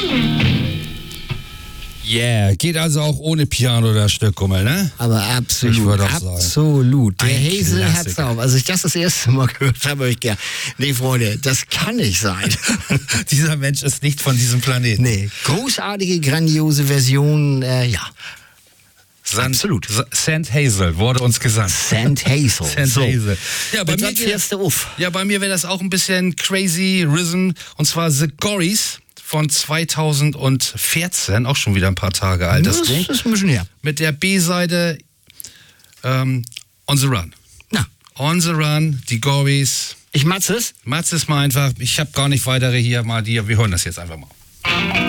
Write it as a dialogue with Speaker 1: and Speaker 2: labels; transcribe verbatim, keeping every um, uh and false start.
Speaker 1: Yeah, geht also auch ohne Piano das Stück, Gummel, ne?
Speaker 2: Aber absolut,
Speaker 1: Ich würde auch sagen.
Speaker 2: absolut. Der
Speaker 1: Ein
Speaker 2: Hazel hat's
Speaker 1: Klassiker.
Speaker 2: auf. Als ich das das erste Mal gehört habe, habe ich gedacht, nee, Freunde, das kann nicht sein.
Speaker 1: Dieser Mensch ist nicht von diesem Planeten.
Speaker 2: Nee, großartige, grandiose Version, äh, ja.
Speaker 1: San,
Speaker 2: Absolut.
Speaker 1: Saint Hazel wurde uns gesagt.
Speaker 2: Saint Hazel.
Speaker 1: Saint
Speaker 2: So.
Speaker 1: Hazel. Ja, bei
Speaker 2: Mit
Speaker 1: mir
Speaker 2: was
Speaker 1: geht-
Speaker 2: fährst du auf?
Speaker 1: Ja, bei mir wäre das auch ein bisschen crazy risen. Und zwar The Gorys von zweitausendvierzehn, auch schon wieder ein paar Tage alt. Das
Speaker 2: Das
Speaker 1: Ding.
Speaker 2: ist ein bisschen her.
Speaker 1: Mit der B-Seite ähm, On the Run.
Speaker 2: Na,
Speaker 1: On the Run, die Gorys.
Speaker 2: ich matze es.
Speaker 1: Mats ist mal einfach, ich habe gar nicht weitere hier mal die, wir hören das jetzt einfach mal.